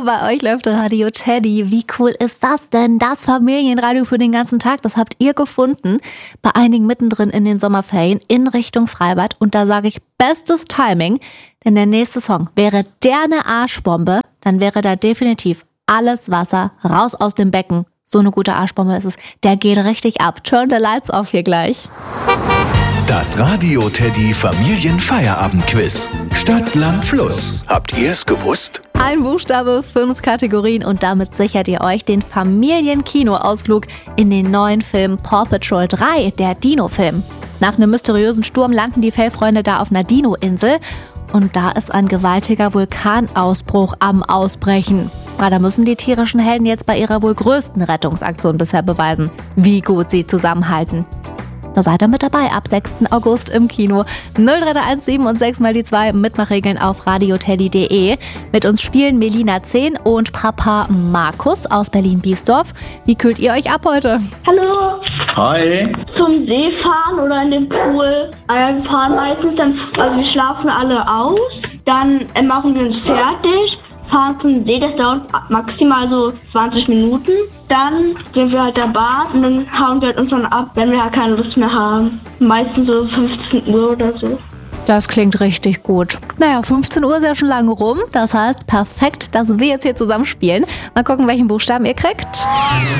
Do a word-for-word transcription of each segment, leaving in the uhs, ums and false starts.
bei euch läuft Radio Teddy. Wie cool ist das denn? Das Familienradio für den ganzen Tag, das habt ihr gefunden. Bei einigen mittendrin in den Sommerferien in Richtung Freibad. Und da sage ich bestes Timing, denn der nächste Song wäre der eine Arschbombe. Dann wäre da definitiv alles Wasser raus aus dem Becken. So eine gute Arschbombe ist es. Der geht richtig ab. Turn the lights off hier gleich. Das Radio Teddy Familienfeierabendquiz. Stadt, Land, Fluss. Habt ihr es gewusst? Ein Buchstabe, fünf Kategorien und damit sichert ihr euch den Familienkinoausflug in den neuen Film Paw Patrol drei, der Dino-Film. Nach einem mysteriösen Sturm landen die Fellfreunde da auf einer Dino-Insel und da ist ein gewaltiger Vulkanausbruch am Ausbrechen. Ja, da müssen die tierischen Helden jetzt bei ihrer wohl größten Rettungsaktion bisher beweisen, wie gut sie zusammenhalten. Da seid ihr mit dabei ab sechsten August im Kino. null drei eins sieben und sechs mal die zwei Mitmachregeln auf radioteddy punkt de. Mit uns spielen Melina zehn und Papa Markus aus Berlin-Biesdorf. Wie kühlt ihr euch ab heute? Hallo. Hi. Zum See fahren oder in den Pool. Wir fahren meistens, dann, also wir schlafen alle aus. Dann äh, machen wir uns fertig. Fahren zum See, das dauert maximal so zwanzig Minuten. Dann sind wir halt der Bahn und dann hauen wir halt uns dann ab, wenn wir halt keine Lust mehr haben. Meistens so fünfzehn Uhr oder so. Das klingt richtig gut. Naja, fünfzehn Uhr ist ja schon lange rum. Das heißt, perfekt, dass wir jetzt hier zusammen spielen. Mal gucken, welchen Buchstaben ihr kriegt.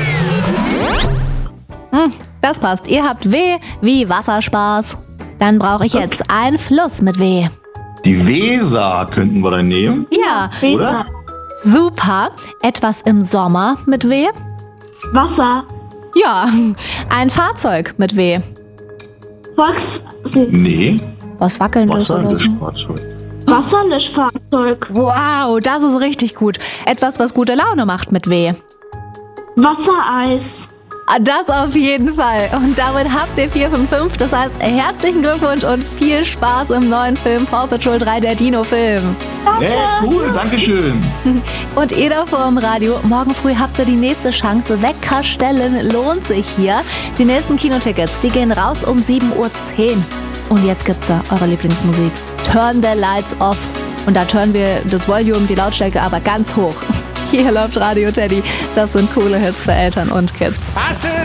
Hm, das passt. Ihr habt W wie Wasserspaß. Dann brauche ich jetzt einen Fluss mit W. Die Weser könnten wir dann nehmen. Ja, oder? Super. Etwas im Sommer mit W. Wasser. Ja, ein Fahrzeug mit W. Was? Nee. Was wackelndes oder so? Fahrzeug. Wasserlöschfahrzeug. Wow, das ist richtig gut. Etwas, was gute Laune macht mit W. Wassereis. Das auf jeden Fall. Und damit habt ihr vier fünf fünf. Das heißt, herzlichen Glückwunsch und viel Spaß im neuen Film Paw Patrol drei, der Dino-Film. Danke. Ja, cool, danke schön. Und ihr da vor dem Radio, morgen früh habt ihr die nächste Chance. Wecker stellen lohnt sich hier. Die nächsten Kinotickets, die gehen raus um sieben Uhr zehn. Und jetzt gibt's da eure Lieblingsmusik. Turn the lights off. Und da turnen wir das Volume, die Lautstärke aber ganz hoch. Hier läuft Radio Teddy. Das sind coole Hits für Eltern und Kids.